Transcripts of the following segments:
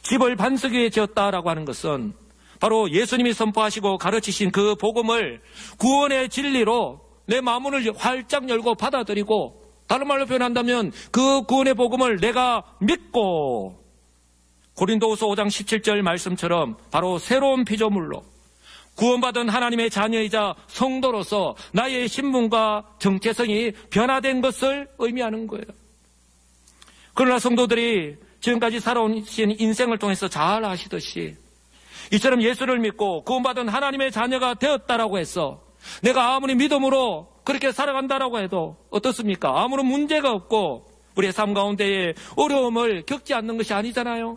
집을 반석 위에 지었다라고 하는 것은 바로 예수님이 선포하시고 가르치신 그 복음을 구원의 진리로 내 마음을 활짝 열고 받아들이고, 다른 말로 표현한다면 그 구원의 복음을 내가 믿고 고린도후서 5장 17절 말씀처럼 바로 새로운 피조물로 구원받은 하나님의 자녀이자 성도로서 나의 신분과 정체성이 변화된 것을 의미하는 거예요. 그러나 성도들이 지금까지 살아오신 인생을 통해서 잘 아시듯이 이처럼 예수를 믿고 구원받은 하나님의 자녀가 되었다라고 해서 내가 아무리 믿음으로 그렇게 살아간다라고 해도 어떻습니까? 아무런 문제가 없고 우리의 삶 가운데에 어려움을 겪지 않는 것이 아니잖아요.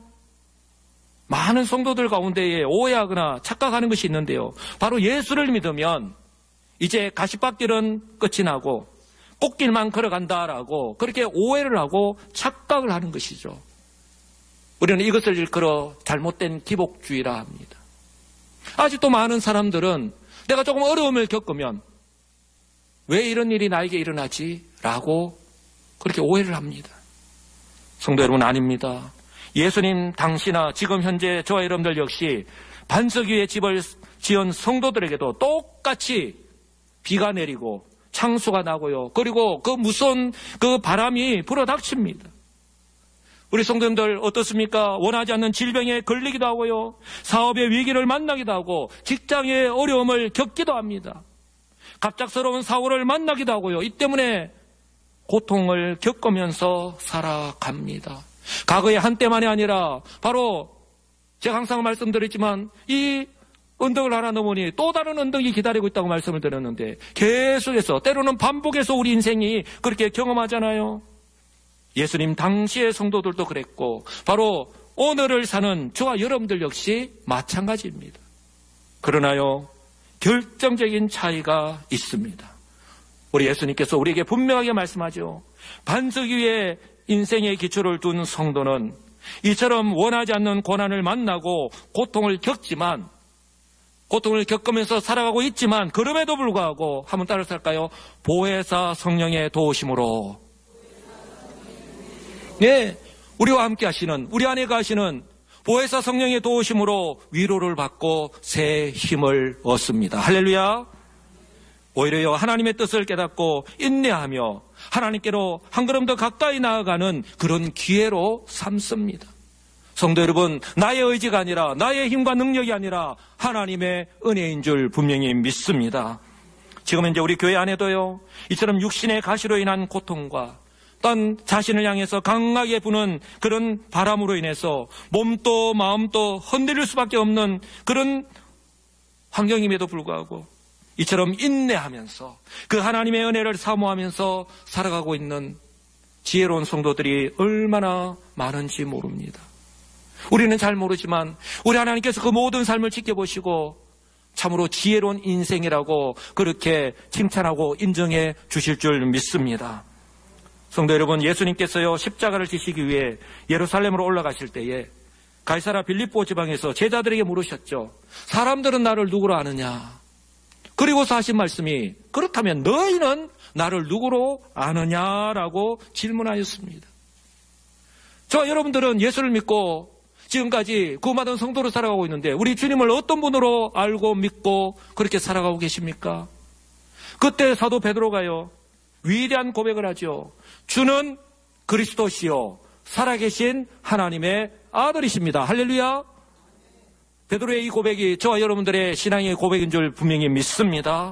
많은 성도들 가운데에 오해하거나 착각하는 것이 있는데요. 바로 예수를 믿으면 이제 가시밭길은 끝이 나고 꽃길만 걸어간다라고 그렇게 오해를 하고 착각을 하는 것이죠. 우리는 이것을 일컬어 잘못된 기복주의라 합니다. 아직도 많은 사람들은 내가 조금 어려움을 겪으면 왜 이런 일이 나에게 일어나지? 라고 그렇게 오해를 합니다. 성도 여러분, 아닙니다. 예수님 당시나 지금 현재 저와 여러분들 역시 반석 위에 집을 지은 성도들에게도 똑같이 비가 내리고 창수가 나고요. 그리고 그 무서운 그 바람이 불어닥칩니다. 우리 성도님들 어떻습니까? 원하지 않는 질병에 걸리기도 하고요. 사업의 위기를 만나기도 하고 직장의 어려움을 겪기도 합니다. 갑작스러운 사고를 만나기도 하고요. 이 때문에 고통을 겪으면서 살아갑니다. 과거의 한때만이 아니라 바로 제가 항상 말씀드렸지만 이 언덕을 하나 넘으니 또 다른 언덕이 기다리고 있다고 말씀을 드렸는데 계속해서 때로는 반복해서 우리 인생이 그렇게 경험하잖아요. 예수님 당시의 성도들도 그랬고 바로 오늘을 사는 저와 여러분들 역시 마찬가지입니다. 그러나요, 결정적인 차이가 있습니다. 우리 예수님께서 우리에게 분명하게 말씀하죠. 반석 위에 인생의 기초를 둔 성도는 이처럼 원하지 않는 고난을 만나고 고통을 겪지만, 고통을 겪으면서 살아가고 있지만 그럼에도 불구하고 한번 따라서 할까요? 보혜사 성령의 도우심으로, 네, 우리와 함께 하시는, 우리 안에 가시는 보혜사 성령의 도우심으로 위로를 받고 새 힘을 얻습니다. 할렐루야. 오히려 하나님의 뜻을 깨닫고 인내하며 하나님께로 한 걸음 더 가까이 나아가는 그런 기회로 삼습니다. 성도 여러분, 나의 의지가 아니라, 나의 힘과 능력이 아니라 하나님의 은혜인 줄 분명히 믿습니다. 지금 이제 우리 교회 안에도요, 이처럼 육신의 가시로 인한 고통과 또한 자신을 향해서 강하게 부는 그런 바람으로 인해서 몸도 마음도 흔들릴 수밖에 없는 그런 환경임에도 불구하고 이처럼 인내하면서 그 하나님의 은혜를 사모하면서 살아가고 있는 지혜로운 성도들이 얼마나 많은지 모릅니다. 우리는 잘 모르지만 우리 하나님께서 그 모든 삶을 지켜보시고 참으로 지혜로운 인생이라고 그렇게 칭찬하고 인정해 주실 줄 믿습니다. 성도 여러분, 예수님께서요, 십자가를 지시기 위해 예루살렘으로 올라가실 때에 가이사랴 빌립보 지방에서 제자들에게 물으셨죠. 사람들은 나를 누구로 아느냐? 그리고서 하신 말씀이, 그렇다면 너희는 나를 누구로 아느냐라고 질문하였습니다. 저와 여러분들은 예수를 믿고 지금까지 구원받은 성도로 살아가고 있는데 우리 주님을 어떤 분으로 알고 믿고 그렇게 살아가고 계십니까? 그때 사도 베드로가요, 위대한 고백을 하죠. 주는 그리스도시요 살아계신 하나님의 아들이십니다. 할렐루야. 베드로의 이 고백이 저와 여러분들의 신앙의 고백인 줄 분명히 믿습니다.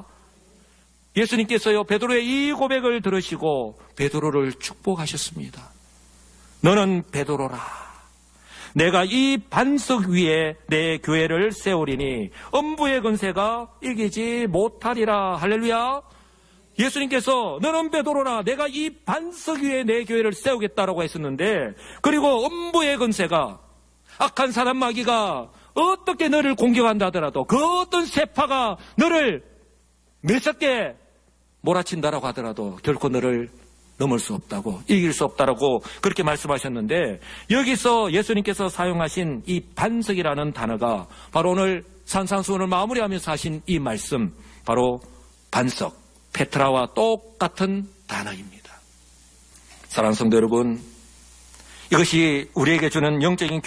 예수님께서요, 베드로의 이 고백을 들으시고 베드로를 축복하셨습니다. 너는 베드로라. 내가 이 반석 위에 내 교회를 세우리니 음부의 권세가 이기지 못하리라. 할렐루야. 예수님께서 너는 베드로라, 내가 이 반석 위에 내 교회를 세우겠다라고 했었는데, 그리고 음부의 권세가, 악한 사단 마귀가 어떻게 너를 공격한다 하더라도, 그 어떤 세파가 너를 매섭게 몰아친다라고 하더라도 결코 너를 넘을 수 없다고, 이길 수 없다라고 그렇게 말씀하셨는데, 여기서 예수님께서 사용하신 이 반석이라는 단어가 바로 오늘 산상수훈을 마무리하면서 하신 이 말씀, 바로 반석, 페트라와 똑같은 단어입니다. 사랑하는 성도 여러분, 이것이 우리에게 주는 영적인